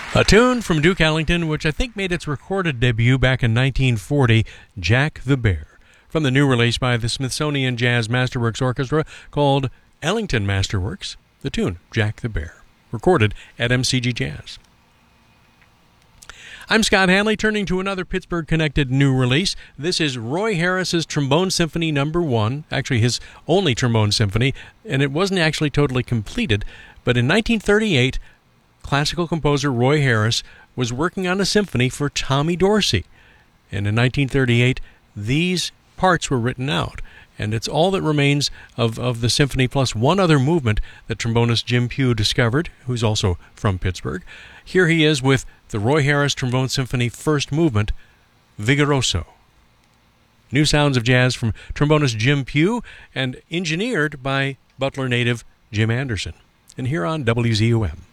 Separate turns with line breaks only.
A tune from Duke Ellington, which I think made its recorded debut back in 1940, Jack the Bear, from the new release by the Smithsonian Jazz Masterworks Orchestra called Ellington Masterworks, the tune, Jack the Bear, recorded at MCG Jazz. I'm Scott Hanley, turning to another Pittsburgh-connected new release. This is Roy Harris's Trombone Symphony No. 1, actually his only trombone symphony, and it wasn't actually totally completed, but in 1938, classical composer Roy Harris was working on a symphony for Tommy Dorsey. And in 1938, these parts were written out. And it's all that remains of the symphony, plus one other movement that trombonist Jim Pugh discovered, who's also from Pittsburgh. Here he is with the Roy Harris Trombone Symphony First Movement, Vigoroso. New sounds of jazz from trombonist Jim Pugh and engineered by Butler native Jim Anderson. And here on WZUM.